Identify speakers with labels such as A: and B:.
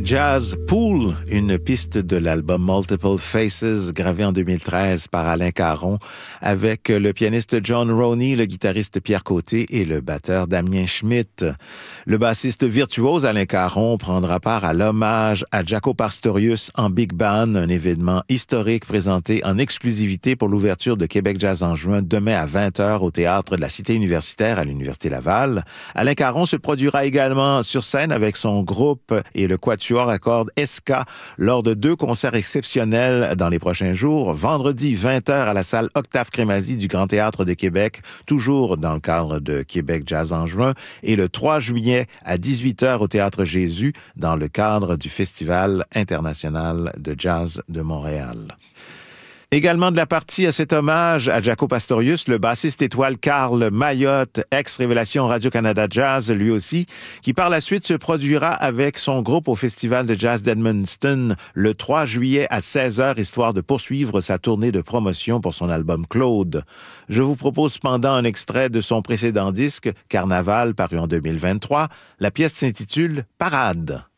A: Jazz Pool, une piste de l'album Multiple Faces, gravé en 2013 par Alain Caron, avec le pianiste John Roney, le guitariste Pierre Côté et le batteur Damien Schmitt. Le bassiste virtuose Alain Caron prendra part à l'hommage à Jaco Pastorius en Big Band, un événement historique présenté en exclusivité pour l'ouverture de Québec Jazz en juin, demain à 20h au théâtre de la Cité universitaire à l'Université Laval. Alain Caron se produira également sur scène avec son groupe et le quatuor à cordes Esca lors de 2 concerts exceptionnels dans les prochains jours. Vendredi 20h à la salle Octave Crémazie du Grand Théâtre de Québec, toujours dans le cadre de Québec Jazz en juin, et le 3 juillet à 18h au Théâtre Jésus dans le cadre du Festival international de jazz de Montréal. Également de la partie à cet hommage à Jaco Pastorius, le bassiste étoile Carl Mayotte, ex-révélation Radio-Canada Jazz, lui aussi, qui par la suite se produira avec son groupe au Festival de Jazz d'Edmundston le 3 juillet à 16h, histoire de poursuivre sa tournée de promotion pour son album Claude. Je vous propose cependant un extrait de son précédent disque, Carnaval, paru en 2023. La pièce s'intitule Parade.